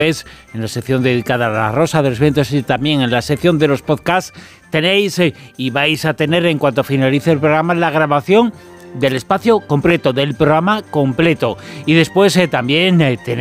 en la sección dedicada a la Rosa de los Vientos y también en la sección de los podcasts tenéis y vais a tener en cuanto finalice el programa la grabación del espacio completo, del programa completo. Y después también tenéis